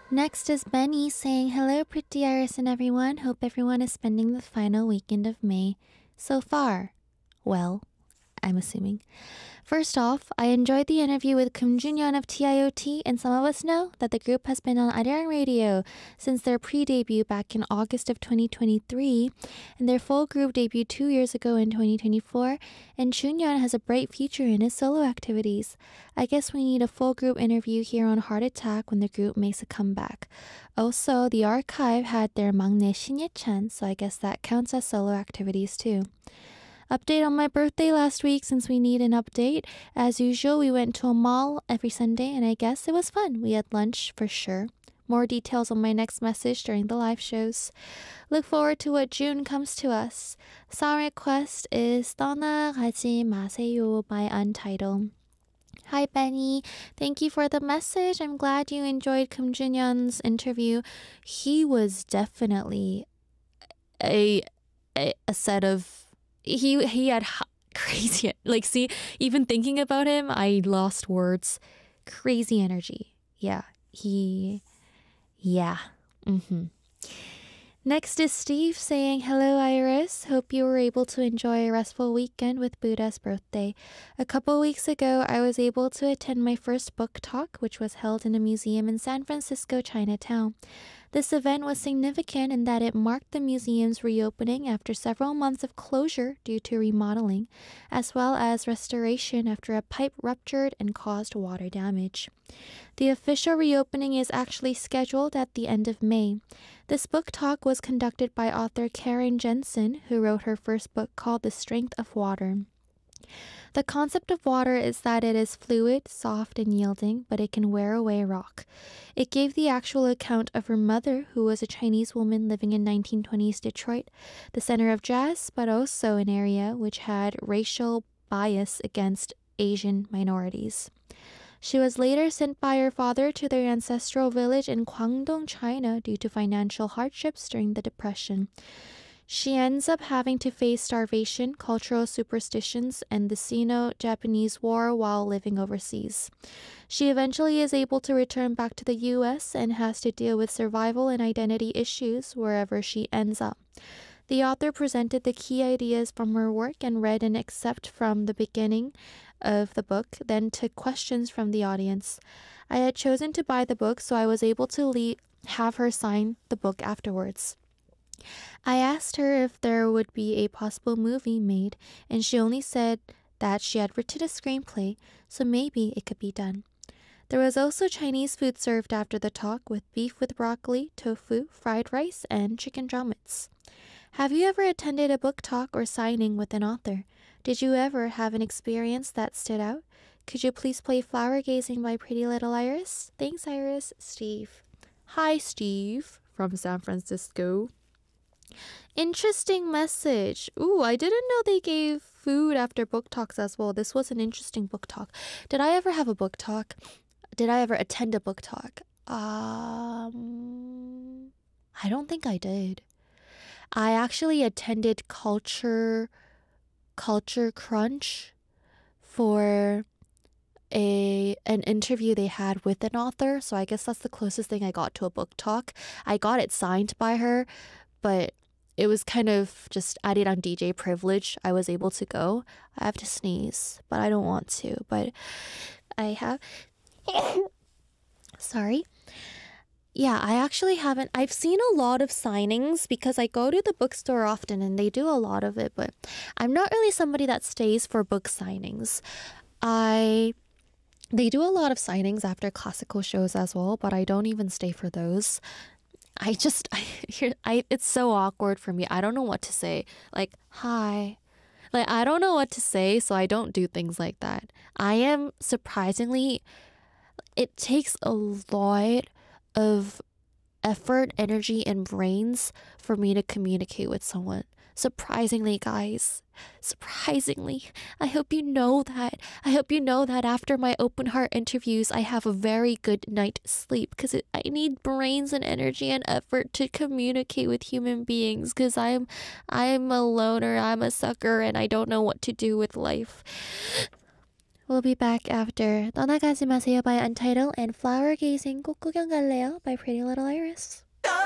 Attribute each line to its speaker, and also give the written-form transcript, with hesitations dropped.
Speaker 1: Next is Benny saying, "Hello, pretty Iris and everyone. Hope everyone is spending the final weekend of May so far. Well, I'm assuming. First off, I enjoyed the interview with Kim Junyeon of TIOT, and some of us know that the group has been on Arirang Radio since their pre-debut back in August of 2023, and their full group debuted 2 years ago in 2024, and Junyeon has a bright future in his solo activities. I guess we need a full group interview here on Heart Attack when the group makes a comeback. Also, the archive had their maknae Shin-Ye-chan, so I guess that counts as solo activities too. Update on my birthday last week since we need an update. As usual, we went to a mall every Sunday and I guess it was fun. We had lunch for sure. More details on my next message during the live shows. Look forward to what June comes to us. Song request is 떠나가지 마세요 by Untitled. Hi Benny, thank you for the message. I'm glad you enjoyed Kim Junyeon's interview. He was definitely a set of he had crazy, like, see, even thinking about him, I lost words. Crazy energy. Yeah. Next is Steve saying, "Hello Iris, hope you were able to enjoy a restful weekend with Buddha's birthday. A couple weeks ago, I was able to attend my first book talk, which was held in a museum in San Francisco, Chinatown. This event was significant in that it marked the museum's reopening after several months of closure due to remodeling, as well as restoration after a pipe ruptured and caused water damage. The official reopening is actually scheduled at the end of May. This book talk was conducted by author Karen Jensen, who wrote her first book called The Strength of Water. The concept of water is that it is fluid, soft, and yielding, but it can wear away rock. It gave the actual account of her mother, who was a Chinese woman living in 1920s Detroit, the center of jazz, but also an area which had racial bias against Asian minorities. She was later sent by her father to their ancestral village in Guangdong, China, due to financial hardships during the Depression. She ends up having to face starvation, cultural superstitions, and the Sino-Japanese War while living overseas. She eventually is able to return back to the US and has to deal with survival and identity issues wherever she ends up. The author presented the key ideas from her work and read an excerpt from the beginning of the book, then took questions from the audience. I had chosen to buy the book, so I was able to have her sign the book afterwards. I asked her if there would be a possible movie made, and she only said that she had written a screenplay, so maybe it could be done. There was also Chinese food served after the talk, with beef with broccoli, tofu, fried rice, and chicken drumettes. Have you ever attended a book talk or signing with an author? Did you ever have an experience that stood out? Could you please play Flower Gazing by Pretty Little Iris? Thanks, Iris. Steve. Hi, Steve from San Francisco. Interesting message. Ooh, I didn't know they gave food after book talks as well. This was an interesting book talk. Did I ever have a book talk? Did I ever attend a book talk? I don't think I did. I actually attended Culture Crunch for an interview they had with an author, so I guess that's the closest thing I got to a book talk. I got it signed by her, but it was kind of just added on DJ privilege. I was able to go. I have to sneeze, but I don't want to, but I have. Sorry. Yeah, I actually haven't. I've seen a lot of signings because I go to the bookstore often and they do a lot of it, but I'm not really somebody that stays for book signings. They do a lot of signings after classical shows as well, but I don't even stay for those. It's so awkward for me. I don't know what to say. Like, hi. Like, I don't know what to say, so I don't do things like that. It takes a lot of effort, energy, and brains for me to communicate with someone. Surprisingly, guys. Surprisingly. I hope you know that. I hope you know that after my open heart interviews, I have a very good night's sleep because I need brains and energy and effort to communicate with human beings because I'm a loner, I'm a sucker, and I don't know what to do with life. We'll be back after 떠나가지 마세요 by Untitled and Flower Gazing 꼭 구경 갈래요 by Pretty Little Iris.